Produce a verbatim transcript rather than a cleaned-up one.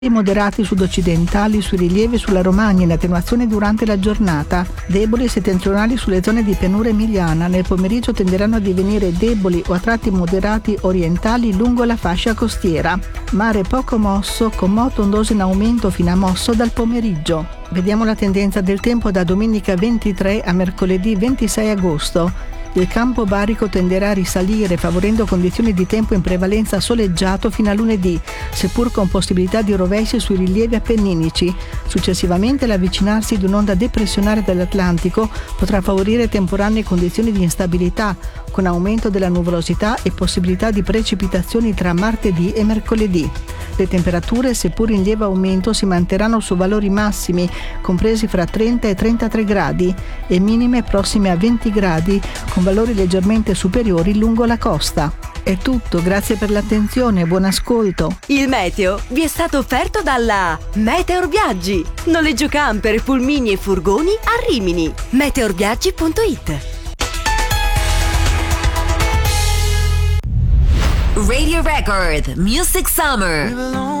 moderati sud-occidentali sui rilievi sulla Romagna in attenuazione durante la giornata, deboli settentrionali sulle zone di pianura emiliana, nel pomeriggio tenderanno a divenire deboli o a tratti moderati orientali lungo la fascia costiera. Mare poco mosso, con moto ondoso in aumento fino a mosso dal pomeriggio. Vediamo la tendenza del tempo da domenica ventitré a mercoledì ventisei agosto. Il campo barico tenderà a risalire, favorendo condizioni di tempo in prevalenza soleggiato fino a lunedì, seppur con possibilità di rovesci sui rilievi appenninici. Successivamente l'avvicinarsi di un'onda depressionale dall'Atlantico potrà favorire temporanee condizioni di instabilità, con aumento della nuvolosità e possibilità di precipitazioni tra martedì e mercoledì. Le temperature, seppur in lieve aumento, si manterranno su valori massimi, compresi fra trenta e trentatré gradi, e minime prossime a venti gradi, con valori leggermente superiori lungo la costa. È tutto, grazie per l'attenzione, buon ascolto. Il meteo vi è stato offerto dalla Meteor Viaggi. Noleggio camper, pulmini e furgoni a Rimini. meteorviaggi punto it. Radio Record Music Summer.